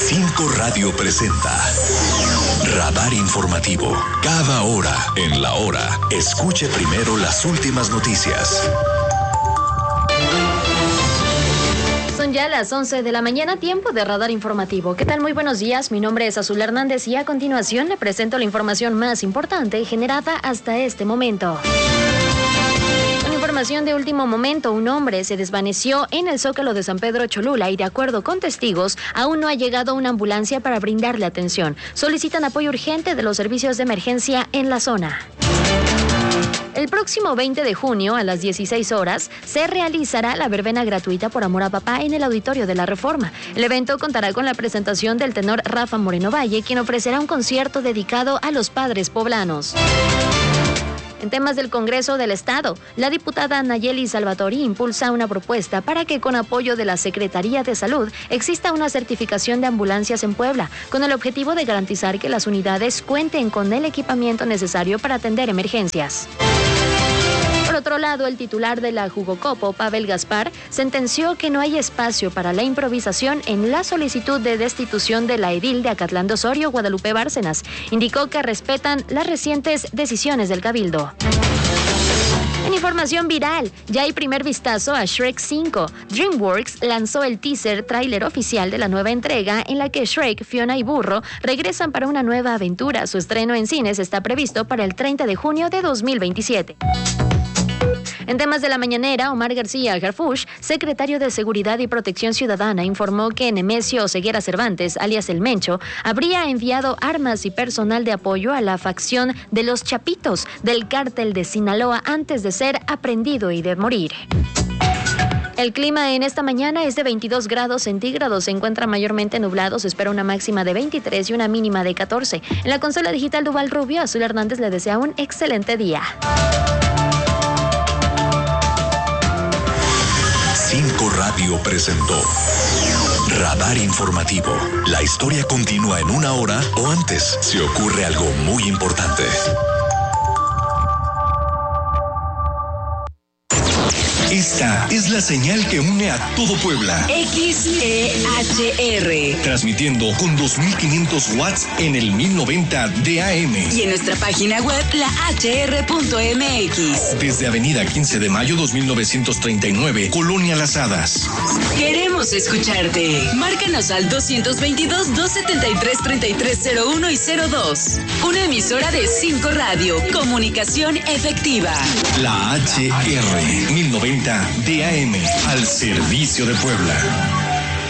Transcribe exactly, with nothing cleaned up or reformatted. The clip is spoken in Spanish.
cinco Radio presenta Radar Informativo. Cada hora en la hora, escuche primero las últimas noticias. Son ya las once de la mañana, tiempo de Radar Informativo. ¿Qué tal? Muy buenos días, mi nombre es Azul Hernández y a continuación le presento la información más importante generada hasta este momento. Con información de último momento, un hombre se desvaneció en el Zócalo de San Pedro Cholula y de acuerdo con testigos, aún no ha llegado una ambulancia para brindarle atención. Solicitan apoyo urgente de los servicios de emergencia en la zona. El próximo veinte de junio a las dieciséis horas se realizará la verbena gratuita por amor a papá en el Auditorio de la Reforma. El evento contará con la presentación del tenor Rafa Moreno Valle, quien ofrecerá un concierto dedicado a los padres poblanos. En temas del Congreso del Estado, la diputada Nayeli Salvatori impulsa una propuesta para que con apoyo de la Secretaría de Salud exista una certificación de ambulancias en Puebla, con el objetivo de garantizar que las unidades cuenten con el equipamiento necesario para atender emergencias. Por otro lado, el titular de la Jugocopo, Pavel Gaspar, sentenció que no hay espacio para la improvisación en la solicitud de destitución de la edil de Acatlán de Osorio, Guadalupe Bárcenas. Indicó que respetan las recientes decisiones del Cabildo. En información viral, ya hay primer vistazo a Shrek cinco. DreamWorks lanzó el teaser tráiler oficial de la nueva entrega en la que Shrek, Fiona y Burro regresan para una nueva aventura. Su estreno en cines está previsto para el treinta de junio de dos mil veintisiete. En temas de la mañanera, Omar García Harfuch, secretario de Seguridad y Protección Ciudadana, informó que Nemesio Ceguera Cervantes, alias El Mencho, habría enviado armas y personal de apoyo a la facción de los Chapitos del cártel de Sinaloa antes de ser aprehendido y de morir. El clima en esta mañana es de veintidós grados centígrados, se encuentra mayormente nublado, se espera una máxima de veintitrés y una mínima de catorce. En la consola digital Duval Rubio, Azul Hernández le desea un excelente día. cinco Radio presentó Radar Informativo. La historia continúa en una hora o antes si ocurre algo muy importante. Esta es la señal que une a todo Puebla. X E H R. Transmitiendo con dos mil quinientos watts en el mil noventa de A M. Y en nuestra página web, la H R punto M X. Desde Avenida quince de mayo dos mil novecientos treinta y nueve, Colonia Las Hadas. Queremos escucharte. Márcanos al dos dos dos, dos siete tres, tres tres cero uno y cero dos. Una emisora de cinco Radio. Comunicación efectiva. La H R mil noventa de A M al servicio de Puebla.